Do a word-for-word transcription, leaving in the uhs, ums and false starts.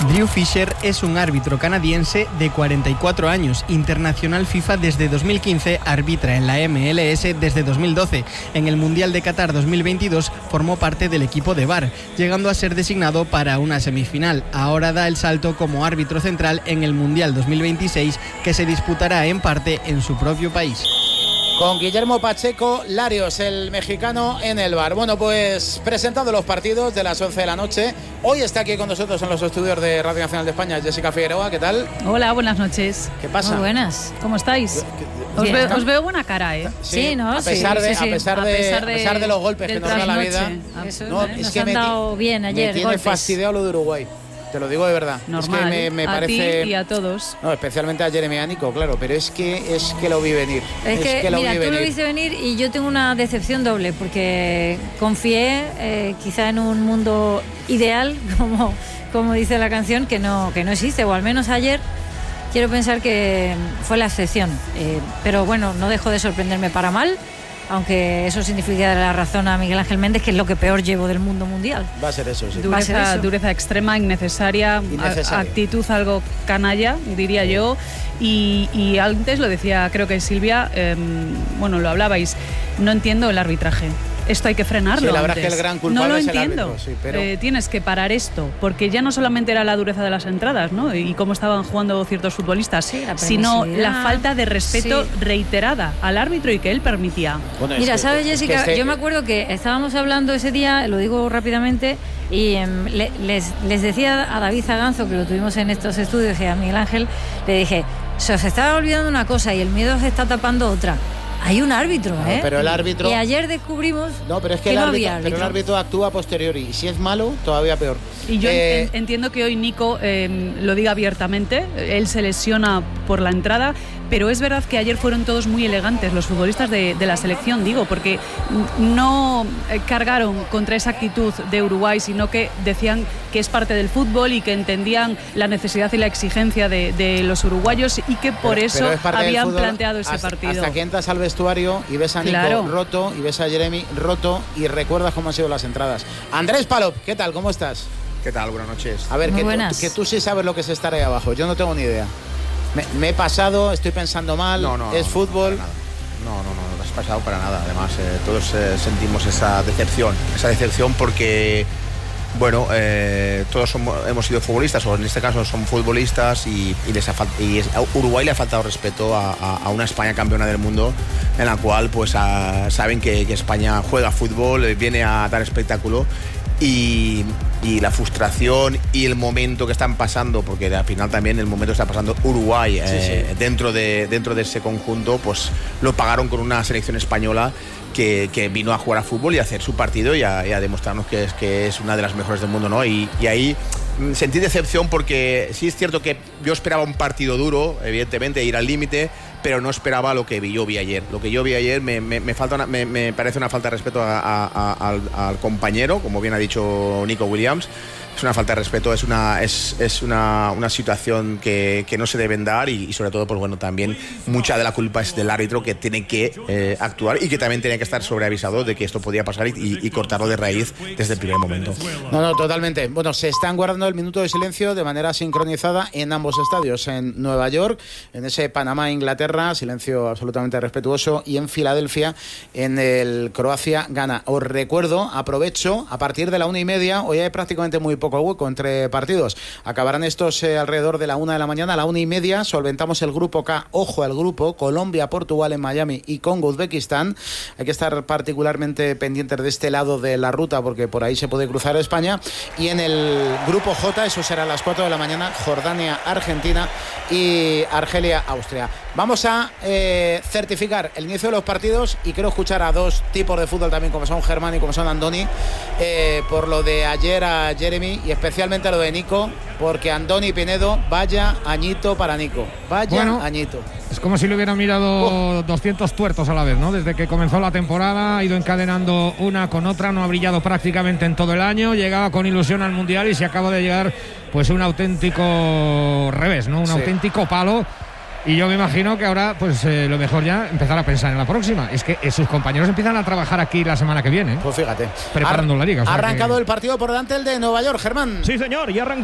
Drew Fisher es un árbitro canadiense de cuarenta y cuatro años, internacional FIFA desde dos mil quince, arbitra en la M L S desde dos mil doce. En el Mundial de Qatar dos mil veintidós formó parte del equipo de V A R, llegando a ser designado para una semifinal. Ahora da el salto como árbitro central en el Mundial dos mil veintiséis, que se disputará en parte en su propio país. Con Guillermo Pacheco Larios, el mexicano en el V A R. Bueno, pues presentando los partidos de las once de la noche. Hoy está aquí con nosotros en los estudios de Radio Nacional de España Jessica Figueroa. ¿Qué tal? Hola, buenas noches. ¿Qué pasa? Muy buenas. ¿Cómo estáis? Os veo, os veo buena cara, ¿eh? Sí, sí ¿no? A pesar, sí, de, sí, sí. A, pesar de, a, pesar de, a pesar de los golpes que nos da la vida. Eso, no, nos es que han me, dado bien ayer, me tiene golpes. fastidiado lo de Uruguay. Te lo digo de verdad. Normal, es que me, me a parece... ti y a todos. No, especialmente a Jeremy y a Nico, claro, pero es que es que lo vi venir. Es, es que, que lo mira, vi tú venir. lo viste venir y yo tengo una decepción doble, porque confié eh, quizá en un mundo ideal, como, como dice la canción, que no, que no existe, o al menos ayer quiero pensar que fue la excepción. Eh, pero bueno, no dejó de sorprenderme para mal, aunque eso significa la razón a Miguel Ángel Méndez, que es lo que peor llevo del mundo mundial. Va a ser eso, sí. Dureza, Va a ser eso. dureza extrema, innecesaria, Innecesaria. A, actitud algo canalla, diría sí. yo. Y, y antes lo decía, creo que Silvia, eh, bueno, lo hablabais, no entiendo el arbitraje. Esto hay que frenarlo. Sí, la verdad antes. es que el gran culpable no lo es entiendo. el árbitro, sí, pero... eh, tienes que parar esto, porque ya no solamente era la dureza de las entradas, ¿no? Y cómo estaban jugando ciertos futbolistas, sí, la sino la falta de respeto sí. reiterada al árbitro y que él permitía. Bueno, Mira, que, ¿sabes, Jessica? Es que este... Yo me acuerdo que estábamos hablando ese día, lo digo rápidamente, y eh, le, les, les decía a David Zaganzo, que lo tuvimos en estos estudios, y a Miguel Ángel, le dije, se os estaba olvidando una cosa y el miedo se está tapando otra. Hay un árbitro, ¿eh? No, pero el árbitro... Y ayer descubrimos no, pero es que, que el no árbitro, había árbitro. Pero el árbitro actúa a posteriori. Y si es malo, todavía peor. Y yo eh... en, entiendo que hoy Nico eh, lo diga abiertamente. Él se lesiona por la entrada. Pero es verdad que ayer fueron todos muy elegantes los futbolistas de, de la selección, digo, porque no cargaron contra esa actitud de Uruguay, sino que decían que es parte del fútbol y que entendían la necesidad y la exigencia de, de los uruguayos y que por pero, eso pero habían fútbol, planteado ese hasta, partido. Hasta que entras al vestuario y ves a Nico claro. roto y ves a Jeremy roto y recuerdas cómo han sido las entradas. Andrés Palop, ¿qué tal? ¿Cómo estás? ¿Qué tal? Buenas noches. A ver, Muy que, buenas. Tú, que tú sí sabes lo que es estar ahí abajo. Yo no tengo ni idea. Me, me he pasado, estoy pensando mal, no, no, es no, fútbol. No, no, no, no, no has pasado para nada. Además, eh, todos eh, sentimos esa decepción, esa decepción porque, bueno, eh, todos somos, hemos sido futbolistas, o en este caso somos futbolistas, y, y, les ha, y es, a Uruguay le ha faltado respeto a, a, a una España campeona del mundo, en la cual pues a, saben que, que España juega fútbol, viene a dar espectáculo. Y, y la frustración y el momento que están pasando, porque al final también el momento que está pasando Uruguay eh, sí, sí. dentro de dentro de ese conjunto, pues lo pagaron con una selección española que, que vino a jugar a fútbol y a hacer su partido y a, y a demostrarnos que es, que es una de las mejores del mundo, ¿no? Y, y ahí sentí decepción porque sí es cierto que yo esperaba un partido duro, evidentemente, ir al límite, pero no esperaba lo que vi, yo vi ayer. Lo que yo vi ayer me, me, me, falta una, me, me parece una falta de respeto a, a, a, al, al compañero, como bien ha dicho Nico Williams. Es una falta de respeto, es una, es, es una, una situación que, que no se deben dar y, y sobre todo, pues bueno, también mucha de la culpa es del árbitro, que tiene que eh, actuar y que también tiene que estar sobreavisado de que esto podía pasar y, y, y cortarlo de raíz desde el primer momento. No, no, totalmente. Bueno, se están guardando el minuto de silencio de manera sincronizada en ambos estadios, en Nueva York, en ese Panamá-Inglaterra, silencio absolutamente respetuoso, y en Filadelfia, en el Croacia-Ghana. Os recuerdo, aprovecho, a partir de la una y media, hoy hay prácticamente muy poco poco hueco entre partidos. Acabarán estos eh, alrededor de la una de la mañana. A la una y media solventamos el grupo K. Ojo al grupo: Colombia, Portugal en Miami y Congo, Uzbekistán. Hay que estar particularmente pendientes de este lado de la ruta, porque por ahí se puede cruzar España. Y en el grupo J, eso será a las cuatro de la mañana, Jordania, Argentina y Argelia, Austria. Vamos a eh, certificar el inicio de los partidos, y quiero escuchar a dos tipos de fútbol también, como son Germán y como son Andoni, eh, por lo de ayer a Jeremy y especialmente a lo de Nico, porque Andoni Pinedo, vaya añito para Nico, vaya bueno, añito. Es como si le hubieran mirado oh. doscientos tuertos a la vez, ¿no? Desde que comenzó la temporada ha ido encadenando una con otra, no ha brillado prácticamente en todo el año, llegaba con ilusión al Mundial y se acaba de llegar pues un auténtico revés, ¿no? Un sí. auténtico palo. Y yo me imagino que ahora, pues eh, lo mejor ya empezar a pensar en la próxima. Es que eh, sus compañeros empiezan a trabajar aquí la semana que viene. Pues fíjate. Preparando Ar- la liga. O sea ha arrancado que... el partido por delante, el de Nueva York, Germán. Sí, señor, y arrancó